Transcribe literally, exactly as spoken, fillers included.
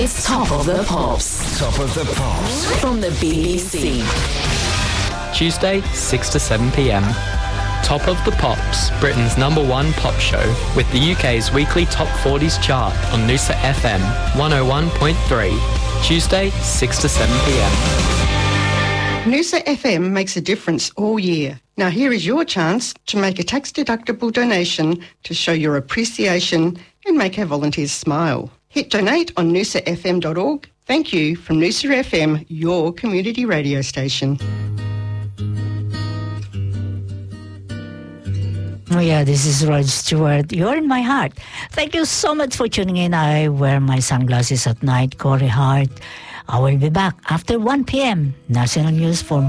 It's Top of the Pops. Top of the Pops. From the B B C. Tuesday, six to seven p.m. Top of the Pops, Britain's number one pop show, with the U K's weekly Top forties chart on Noosa F M one oh one point three. Tuesday, six to seven p.m. Noosa F M makes a difference all year. Now here is your chance to make a tax-deductible donation to show your appreciation and make our volunteers smile. Hit donate on noosa f m dot org. Thank you from Noosa F M, your community radio station. Oh yeah, this is Rod Stewart. You're in my heart. Thank you so much for tuning in. I wear my sunglasses at night. Corey Hart. I will be back after one p.m. National News for